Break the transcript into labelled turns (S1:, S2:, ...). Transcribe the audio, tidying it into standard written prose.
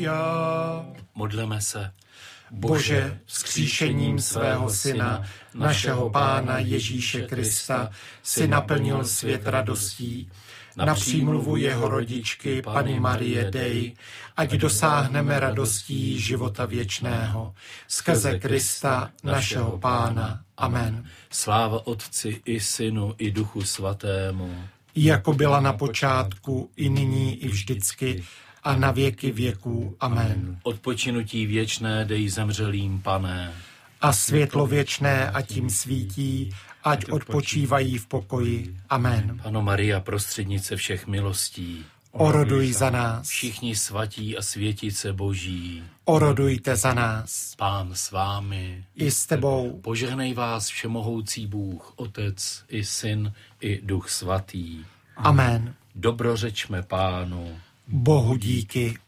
S1: Maria.
S2: Modleme se.
S1: Bože, vzkříšením svého Syna, našeho Pána Ježíše Krista, si naplnil svět radostí. Na přímluvu jeho rodičky, Panny Marie, dej, ať dosáhneme radostí života věčného. Skrze Krista, našeho Pána. Amen.
S2: Sláva Otci i Synu i Duchu Svatému.
S1: Jako byla na počátku, i nyní, i vždycky, a na věky věků. Amen.
S2: Odpočinutí věčné dej zemřelým, Pane.
S1: A světlo věčné, ať jim svítí, ať odpočívají v pokoji. Amen.
S2: Panno Maria, prostřednice všech milostí,
S1: oroduj za nás.
S2: Všichni svatí a světice Boží,
S1: Orodujte za nás.
S2: Pán s vámi.
S1: I s tebou.
S2: Požehnej vás všemohoucí Bůh, Otec i Syn i Duch Svatý.
S1: Amen.
S2: Dobrořečme Pánu.
S1: Bohu díky.